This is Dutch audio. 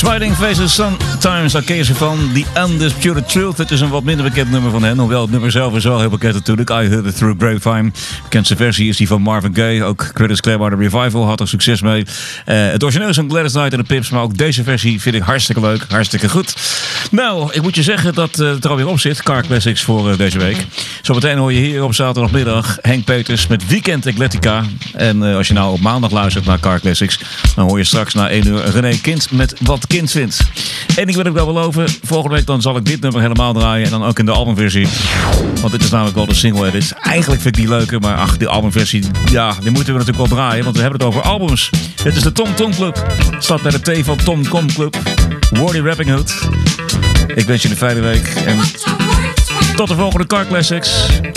Smiling Faces Sometimes, daar ken je ze van. The Undisputed Truth. Het is een wat minder bekend nummer van hen. Hoewel het nummer zelf is wel heel bekend natuurlijk. I Heard It Through Grapevine. De bekendste versie is die van Marvin Gaye. Ook Creedence Clearwater Revival had er succes mee. Het origineel is van Gladys Knight en de Pips. Maar ook deze versie vind ik hartstikke leuk. Hartstikke goed. Nou, ik moet je zeggen dat het er alweer op zit. Car Classics voor deze week. Zometeen hoor je hier op zaterdagmiddag Henk Peters met Weekend Eclectica. En als je nou op maandag luistert naar Car Classics, dan hoor je straks na 1 uur René Kind met Wat Kind vindt. En ik wil ook wel beloven, volgende week dan zal ik dit nummer helemaal draaien. En dan ook in de albumversie. Want dit is namelijk wel de single edit. Eigenlijk vind ik die leuker, maar ach, die albumversie, ja, die moeten we natuurlijk wel draaien. Want we hebben het over albums. Dit is de Tom Tom Club. Staat bij de T van Tom Tom Club. Wordy Rapping Hood. Ik wens je een fijne week. En tot de volgende Car Classics.